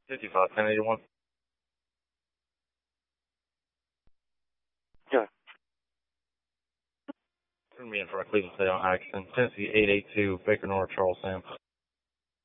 55, 1081. Yeah. Turn me in for a Cleveland State on Atkinson. Tennessee 882, Baker North, Charles Sam.